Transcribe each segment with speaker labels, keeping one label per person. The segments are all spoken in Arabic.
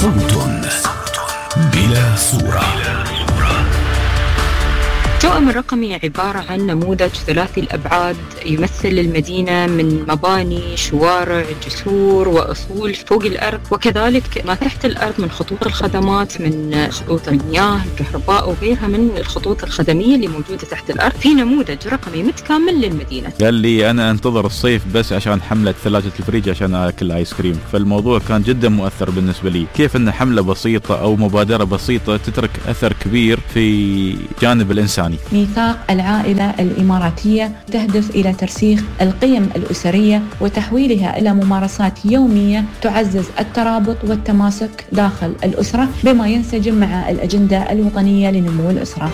Speaker 1: صوت بلا صورة.
Speaker 2: التوأم الرقمي عبارة عن نموذج ثلاثي الأبعاد يمثل المدينة من مباني، شوارع، جسور وأصول فوق الأرض، وكذلك ما تحت الأرض من خطوط الخدمات، من خطوط المياه، الكهرباء وغيرها من الخطوط الخدمية اللي موجودة تحت الأرض، في نموذج رقمي متكامل للمدينة.
Speaker 3: قال لي أنا أنتظر الصيف بس عشان حملة ثلاجة الفريج عشان أكل آيس كريم، فالموضوع كان جدا مؤثر بالنسبة لي. كيف أن حملة بسيطة أو مبادرة بسيطة تترك أثر كبير في جانب الإنساني.
Speaker 4: ميثاق العائلة الإماراتية تهدف إلى ترسيخ القيم الأسرية وتحويلها إلى ممارسات يومية تعزز الترابط والتماسك داخل الأسرة بما ينسجم مع الأجندة الوطنية لنمو الأسرة.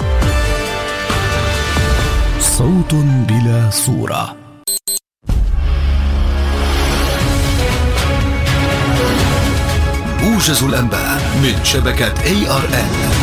Speaker 1: صوت بلا صورة. موجز الأنباء من شبكة ARN.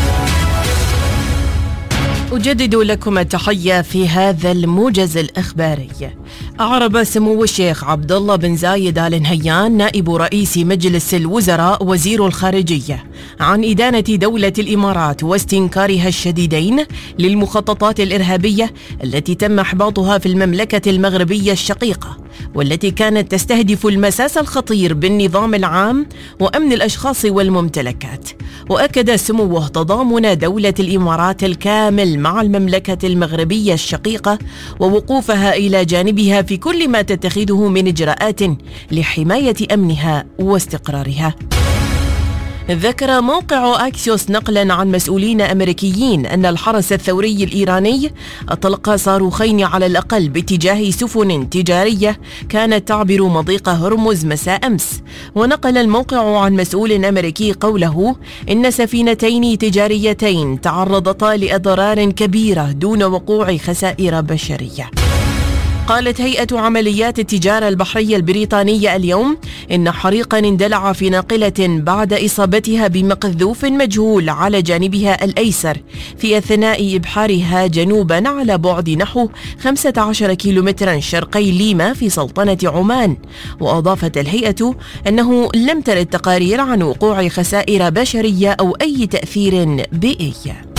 Speaker 5: أجدد لكم التحية في هذا الموجز الإخباري. أعرب سمو الشيخ عبد الله بن زايد آل نهيان نائب رئيس مجلس الوزراء وزير الخارجية عن إدانة دولة الإمارات واستنكارها الشديدين للمخططات الإرهابية التي تم إحباطها في المملكة المغربية الشقيقة، والتي كانت تستهدف المساس الخطير بالنظام العام وأمن الأشخاص والممتلكات. وأكد سموه تضامن دولة الإمارات الكامل مع المملكة المغربية الشقيقة ووقوفها إلى جانبها في كل ما تتخذه من إجراءات لحماية أمنها واستقرارها. ذكر موقع أكسيوس نقلا عن مسؤولين أمريكيين أن الحرس الثوري الإيراني أطلق صاروخين على الأقل باتجاه سفن تجارية كانت تعبر مضيق هرمز مساء أمس. ونقل الموقع عن مسؤول أمريكي قوله إن سفينتين تجاريتين تعرضتا لأضرار كبيرة دون وقوع خسائر بشرية. قالت هيئة عمليات التجارة البحرية البريطانية اليوم إن حريقا اندلع في ناقلة بعد إصابتها بمقذوف مجهول على جانبها الأيسر في أثناء إبحارها جنوبا على بعد نحو 15 كيلومترا شرقي ليما في سلطنة عمان. وأضافت الهيئة أنه لم ترد تقارير عن وقوع خسائر بشرية أو أي تأثير بيئي.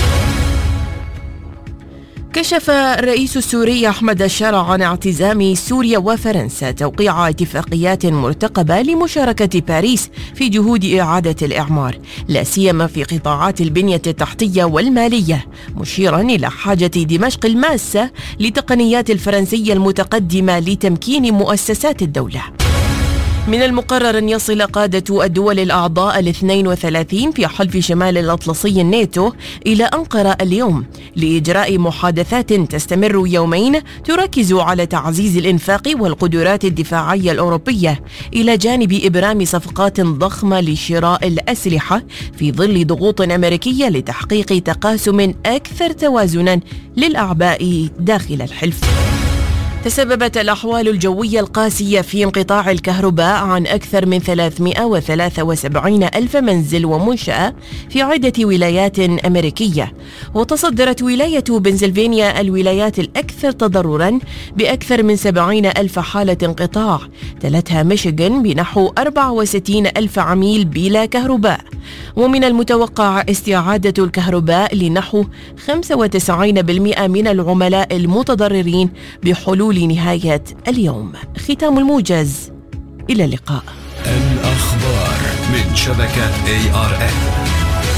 Speaker 5: كشف الرئيس السوري أحمد الشارع عن اعتزام سوريا وفرنسا توقيع اتفاقيات مرتقبة لمشاركة باريس في جهود إعادة الإعمار، لا سيما في قطاعات البنية التحتية والمالية، مشيرا إلى حاجة دمشق الماسة لتقنيات الفرنسية المتقدمة لتمكين مؤسسات الدولة. من المقرر أن يصل قادة الدول الأعضاء 32 في حلف شمال الأطلسي الناتو إلى أنقرة اليوم لإجراء محادثات تستمر يومين تركز على تعزيز الإنفاق والقدرات الدفاعية الأوروبية، إلى جانب إبرام صفقات ضخمة لشراء الأسلحة في ظل ضغوط أمريكية لتحقيق تقاسم أكثر توازنا للأعباء داخل الحلف. تسببت الأحوال الجوية القاسية في انقطاع الكهرباء عن أكثر من 373 ألف منزل ومنشأة في عدة ولايات أمريكية. وتصدرت ولاية بنسلفانيا الولايات الأكثر تضرراً بأكثر من 70 ألف حالة انقطاع، تلتها ميشيغان بنحو 64 ألف عميل بلا كهرباء. ومن المتوقع استعادة الكهرباء لنحو 95% من العملاء المتضررين بحلول نهاية اليوم. ختام الموجز، إلى اللقاء.
Speaker 1: الأخبار من شبكة ARN.